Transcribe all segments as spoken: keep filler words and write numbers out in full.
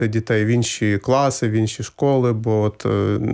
дітей в інші класи, в інші школи, бо от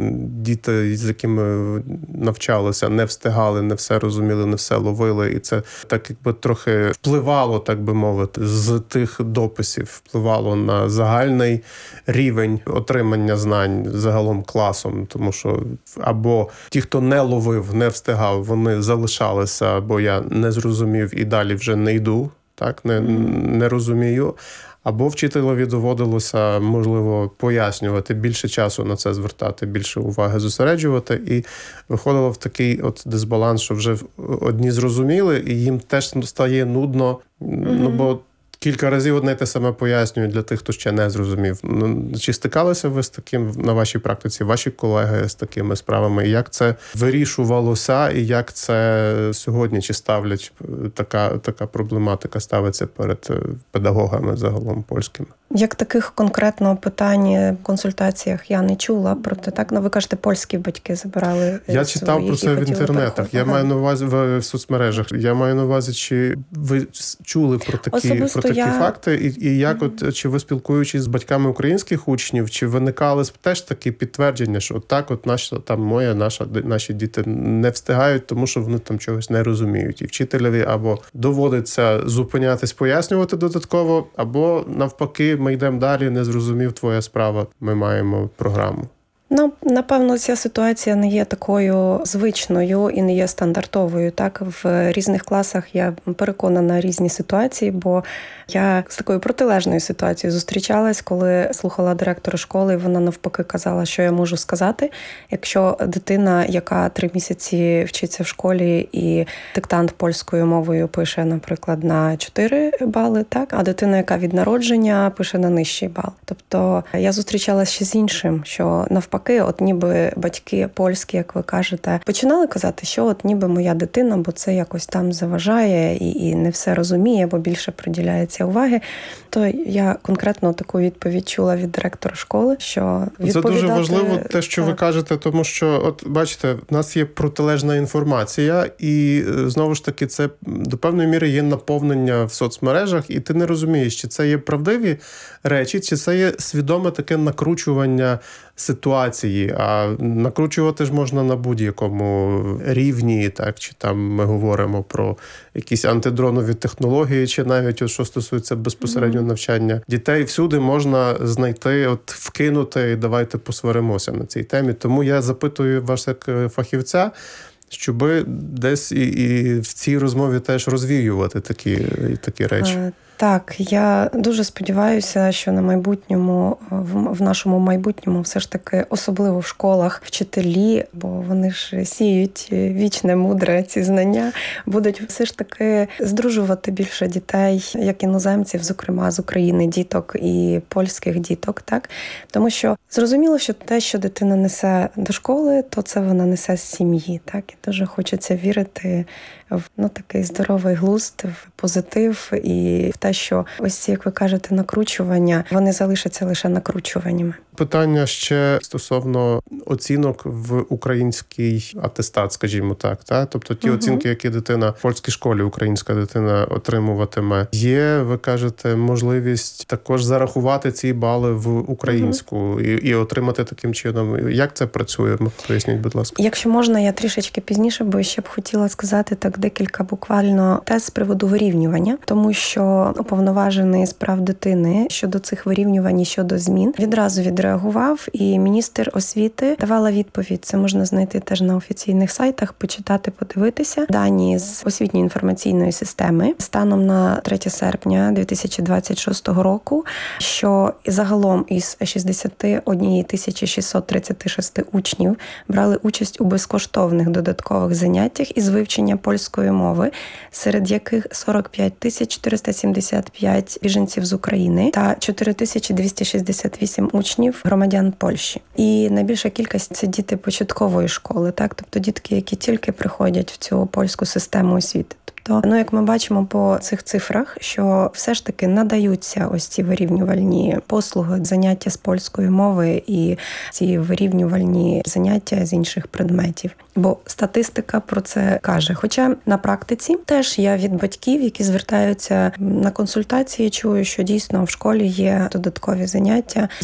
діти, з якими навчалися, не встигали, не все розуміли, не все ловили. І це так якби трохи впливало, так би мовити, з тих дописів, впливало на загальний рівень отримання знань загалом класом. Тому що або ті, хто не ловив, не встигав, вони залишалися, бо я не зрозумів і далі вже не йду, так, не, не розумію. Або вчителеві доводилося, можливо, пояснювати, більше часу на це звертати, більше уваги зосереджувати. І виходило в такий от дисбаланс, що вже одні зрозуміли, і їм теж стає нудно, mm-hmm. ну, бо кілька разів одне й те саме пояснюють для тих, хто ще не зрозумів. Чи стикалися ви з таким на вашій практиці, ваші колеги з такими справами? І як це вирішувалося, і як це сьогодні, чи ставлять така, така проблематика ставиться перед педагогами загалом польськими? Як таких конкретно питань в консультаціях я не чула, проте так, ну ви кажете, польські батьки забирали. Я читав про це в інтернетах, я ага. маю на увазі в соцмережах. Я маю на увазі, чи ви чули про такі, про такі я... факти, і, і як mm-hmm. от, чи ви спілкуючись з батьками українських учнів, чи виникали теж такі підтвердження, що так от наша, там моя, наша, наші діти не встигають, тому що вони там чогось не розуміють. І вчителеві або доводиться зупинятись, пояснювати додатково, або навпаки, ми йдемо далі, не зрозумів твоя справа, ми маємо програму. Ну, напевно, ця ситуація не є такою звичною і не є стандартовою. Так, в різних класах я переконана різні ситуації, бо я з такою протилежною ситуацією зустрічалась, коли слухала директора школи, і вона навпаки казала, що я можу сказати, якщо дитина, яка три місяці вчиться в школі і диктант польською мовою пише, наприклад, на чотири бали, так, а дитина, яка від народження, пише на нижчий бал. Тобто я зустрічалася ще з іншим, що навпаки, от ніби батьки польські, як ви кажете, починали казати, що от ніби моя дитина, бо це якось там заважає і, і не все розуміє, бо більше приділяється уваги. То я конкретно таку відповідь чула від директора школи, що відповідати... Це дуже важливо те, що так. ви кажете, тому що, от бачите, в нас є протилежна інформація, і знову ж таки це до певної міри є наповнення в соцмережах, і ти не розумієш, чи це є правдиві речі, чи це є свідоме таке накручування ситуації, а накручувати ж можна на будь-якому рівні, так, чи там ми говоримо про якісь антидронові технології, чи навіть, от, що стосується безпосередньо навчання дітей, всюди можна знайти, от вкинути, і давайте посваримося на цій темі. Тому я запитую вас як фахівця, щоб десь і, і в цій розмові теж розвіювати такі, такі речі. Так, я дуже сподіваюся, що на майбутньому, в нашому майбутньому все ж таки, особливо в школах, вчителі, бо вони ж сіють вічне, мудре ці знання, будуть все ж таки здружувати більше дітей, як іноземців, зокрема з України, діток і польських діток, так? Тому що зрозуміло, що те, що дитина несе до школи, то це вона несе з сім'ї, так? І дуже хочеться вірити в, ну, такий здоровий глузд, в позитив і в те, що ось ці, як ви кажете, накручування, вони залишаться лише накручуваннями. Питання ще стосовно оцінок в український атестат, скажімо так, та? Тобто ті угу. оцінки, які дитина в польській школі, українська дитина отримуватиме. Є, ви кажете, можливість також зарахувати ці бали в українську угу. і, і отримати таким чином. Як це працює? Поясніть, будь ласка. Якщо можна, я трішечки пізніше, бо ще б хотіла сказати так декілька буквально тез з приводу вирівнювання, тому що уповноважений з прав дитини щодо цих вирівнювань і щодо змін відразу відреагував, і міністр освіти давала відповідь. Це можна знайти теж на офіційних сайтах, почитати, подивитися. Дані з освітньої інформаційної системи станом на третє серпня дві тисячі двадцять шостого року, що загалом із шістдесят одна тисяча шістсот тридцять шість учнів брали участь у безкоштовних додаткових заняттях із вивчення польської мови, серед яких сорок п'ять тисяч чотириста сімдесят п'ять біженців з України та чотири тисячі двісті шістдесят вісім учнів громадян Польщі. І найбільша кількість – це діти початкової школи, так, тобто дітки, які тільки приходять в цю польську систему освіти. Тобто, ну, як ми бачимо по цих цифрах, що все ж таки надаються ось ці вирівнювальні послуги, заняття з польської мови і ці вирівнювальні заняття з інших предметів. Бо статистика про це каже. Хоча на практиці теж я від батьків, які звертаються на консультації, чую, що дійсно в школі є додаткові заняття.